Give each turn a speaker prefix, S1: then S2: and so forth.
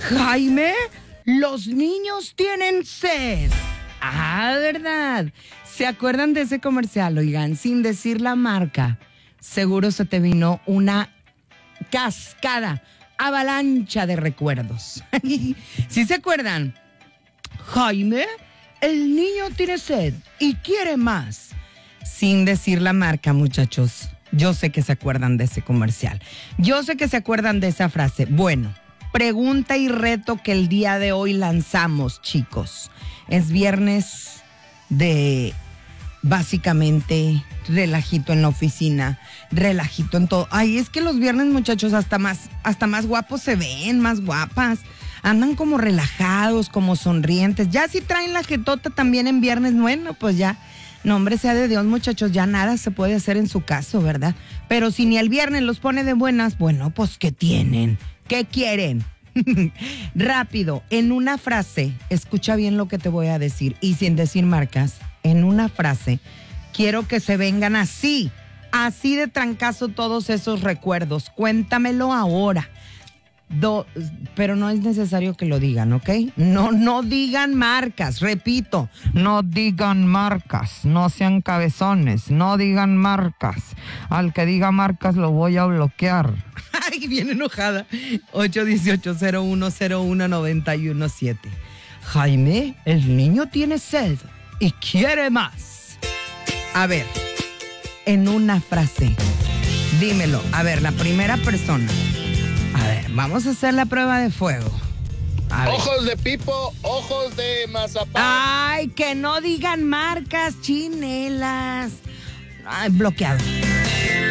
S1: Jaime, los niños tienen sed. Ah, ¿verdad? ¿Se acuerdan de ese comercial? Oigan, sin decir la marca, seguro se te vino una cascada, avalancha de recuerdos. ¿Sí se acuerdan? Jaime, el niño tiene sed y quiere más. Sin decir la marca, muchachos. Yo sé que se acuerdan de ese comercial. Yo sé que se acuerdan de esa frase. Bueno, pregunta y reto que el día de hoy lanzamos, chicos. Es viernes de básicamente relajito en la oficina, relajito en todo. Ay, es que los viernes, muchachos, hasta más guapos se ven, más guapas. Andan como relajados, como sonrientes. Ya si traen la jetota también en viernes, bueno, pues ya. Nombre sea de Dios, muchachos, ya nada se puede hacer en su caso, ¿verdad? Pero si ni el viernes los pone de buenas, bueno, pues ¿qué tienen? ¿Qué quieren? Rápido, en una frase, escucha bien lo que te voy a decir y sin decir marcas, en una frase, quiero que se vengan así de trancazo todos esos recuerdos. Cuéntamelo ahora. Pero no es necesario que lo digan, ¿ok? No digan marcas, repito, no digan marcas, no sean cabezones, no digan marcas. Al que diga marcas lo voy a bloquear. Ay, bien enojada. 818-0101-917. Jaime, el niño tiene sed y quiere más. A ver, en una frase, dímelo. A ver, la primera persona. A ver, vamos a hacer la prueba de fuego.
S2: Ojos de pipo, ojos de mazapán.
S1: Ay, que no digan marcas, chinelas. Ay, bloqueado.